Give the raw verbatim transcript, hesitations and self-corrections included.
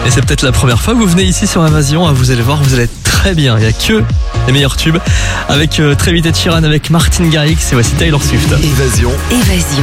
Et c'est peut-être la première fois que vous venez ici sur Invasion. Vous allez voir, vous allez être très bien. Il n'y a que les meilleurs tubes avec euh, très vite Ed Sheeran, avec Martin Garrix et voici Taylor Swift. Évasion. Évasion.